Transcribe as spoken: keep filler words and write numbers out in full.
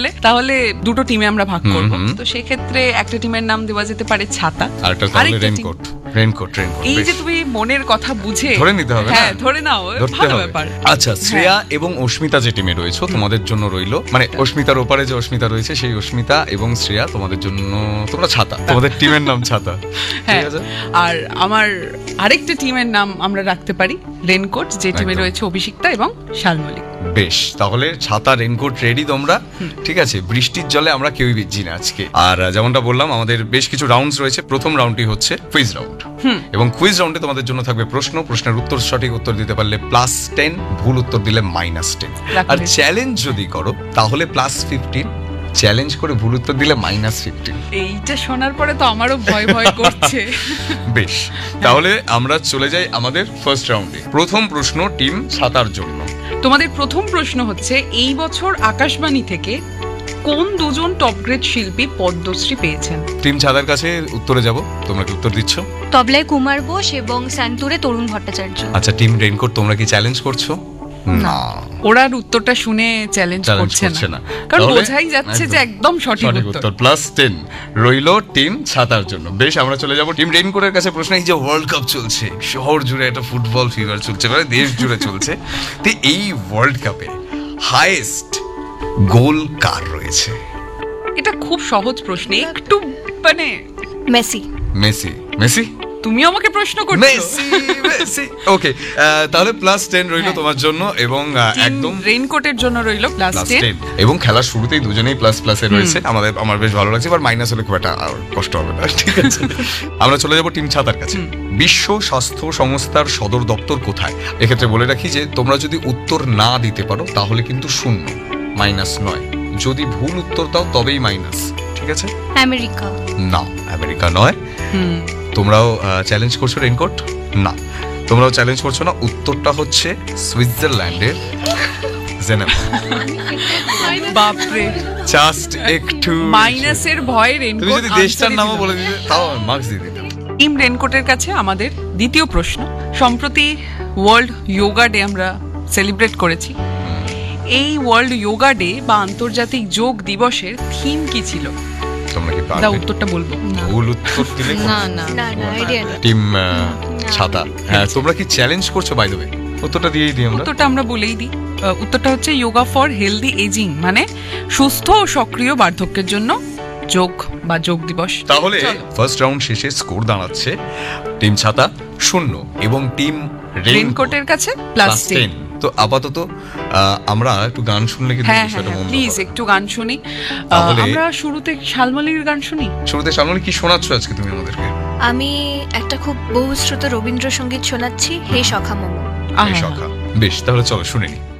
বললে, তাহলে দুটো টিমে আমরা ভাগ করব। তো সেই ক্ষেত্রে একটা টিমের নাম দেওয়া যেতে পারে ছাতা, আরেকটা তাহলে রেইনকোট। রেইনকোট রেইনকোট এই যে তুমি মনের কথা বুঝে ধরে নিতে হবে। হ্যাঁ, ধরে নাও, ভালো ব্যাপার। আচ্ছা, শ্রেয়া এবং অস্মিতা যে টিমে রয়েছে তোমাদের জন্য রইলো, মানে অস্মিতার ওপারে যে অস্মিতা রয়েছে সেই অস্মিতা এবং শ্রেয়া তোমাদের জন্য তোমরা ছাতা, তোমাদের টিমের নাম ছাতা, ঠিক আছে? আর আমার আরেকটা টিমের নাম আমরা রাখতে পারি রেইনকোট, যে টিমে রয়েছে অভিষিক্তা এবং শালমলী। বেশ, তাহলে ছাতা রেইনকোট রেডি তোমরা, ঠিক আছে? বৃষ্টির জলে আমরা কেউই ভিজছি না আজকে। আর যেমনটা বললাম, আমাদের বেশ কিছু রাউন্ডস রয়েছে। প্রথম রাউন্ডটি হচ্ছে কুইজ রাউন্ড, এবং কুইজ রাউন্ডে তোমাদের জন্য থাকবে প্রশ্ন, প্রশ্নের উত্তর সঠিক উত্তর দিতে পারলে প্লাস টেন, ভুল উত্তর দিলে মাইনাস টেন, আর চ্যালেঞ্জ যদি করো তাহলে প্লাস ফিফটিন, চ্যালেঞ্জ করে ভুল উত্তর দিলে মাইনাস ফিফটিন। এইটা শোনার পরে তো আমারও ভয় ভয় করছে। বেশ, তাহলে আমরা চলে যাই আমাদের ফার্স্ট রাউন্ডে। প্রথম প্রশ্ন টিম ছাতার জন্য। তোমাদের প্রথম প্রশ্ন হচ্ছে, এই বছর আকাশবাণী থেকে কোন দুজন টপ গ্রেড শিল্পী পদ্মশ্রী পেয়েছেন? টিম ছাতার কাছে উত্তরে যাব, তোমরা কি উত্তর দিচ্ছ? তবলায় কুমার বোস এবং সান্তুরে তরুণ ভট্টাচার্য। আচ্ছা, টিম রেইনকোট তোমরা কি চ্যালেঞ্জ করছো? না, ওরা উত্তরটা শুনে চ্যালেঞ্জ করছে না, কারণ বোঝাই যাচ্ছে যে একদম সঠিক উত্তর। প্লাস টেন রইলো টিম ছাতার জন্য। বেশ, আমরা চলে যাব টিম রেইনকোটের কাছে। প্রশ্ন, এই যে ওয়ার্ল্ড কাপ চলছে, শহর জুড়ে একটা ফুটবল ফিভার চলছে, মানে দেশ জুড়ে চলছে, তো এই ওয়ার্ল্ড কাপে হাইয়েস্ট গোল কার রয়েছে? এটা খুব সহজ প্রশ্ন, একটু মানে মেসি। মেসি? মেসি? তুমি আমাকে প্রশ্ন করছো? মেসি মেসি ওকে, তাহলে প্লাস টেন রইলো তোমার জন্য, এবং একদম রেইনকোটের জন্য রইলো প্লাস টেন, এবং খেলার শুরুতেই দুজনেই প্লাস প্লাসে রয়েছে। আমাদের আমার বেশ ভালো লাগছে, এবার মাইনাস হলে খুব একটা কষ্ট হবে না, ঠিক আছে? আমরা চলে যাব টিম ছাতার কাছে। বিশ্ব স্বাস্থ্য সংস্থার সদর দপ্তর কোথায়? এক্ষেত্রে বলে রাখি যে তোমরা যদি উত্তর না দিতে পারো তাহলে কিন্তু শূন্য, মাইনাস নয়। যদি ভুল উত্তর দাও তবেই মাইনাস, ঠিক আছে? আমেরিকা? না, আমেরিকা নয়। তোমরাও চ্যালেঞ্জ করছো রেইনকোট? না, তোমরাও চ্যালেঞ্জ করছো না। উত্তরটা হচ্ছে সুইজারল্যান্ডের জেনেভা। বাপরে, জাস্ট একটু মাইনাসের ভয় রেইনকোট। তুমি যদি দেশটার নামও বলে দিতে তাও মার্কস দিয়ে দিতাম। টিম রেইনকোটের কাছে আমাদের দ্বিতীয় প্রশ্ন। সম্প্রতি ওয়ার্ল্ড যোগা ডে আমরা সেলিব্রেট করেছি। এই ওয়ার্ল্ড যোগা ডে বা আন্তর্জাতিক যোগ দিবসের থিম কি ছিল? তোমরা কি পারবে? দাও, উত্তরটা বলবো। ভুল উত্তর দিলে না না না আইডিয়া নেই। টিম ছাতা, হ্যাঁ, তোমরা কি চ্যালেঞ্জ করছো? বাই দ্য ওয়ে, উত্তরটা দিয়েই দিই আমরা। উত্তরটা আমরা বলেই দিই। উত্তরটা হচ্ছে যোগা ফর হেলদি এজিং, মানে সুস্থ ও সক্রিয় বার্ধক্যের জন্য যোগ বা যোগ দিবস। তাহলে ফার্স্ট রাউন্ড শেষে স্কোর দাঁড়াচ্ছে টিম ছাতা শূন্য এবং টিম রেইনকোটের কাছে প্লাস টেন। তো আপাতত আমরা একটু গান শুনলে কি বিষয়টা মনে হয়? প্লিজ একটু গান শুনি। আমরা শুরুতে শালমলীর গান শুনি। শুরুতে শালমলী কি শোনাচ্ছ আজকে তুমি আমাদেরকে? আমি একটা খুব বহুশ্রুত রবীন্দ্রসঙ্গীত শোনাচ্ছি, হে সখা মম। হে সখা। বেশ, তাহলে চলো শুনে নি।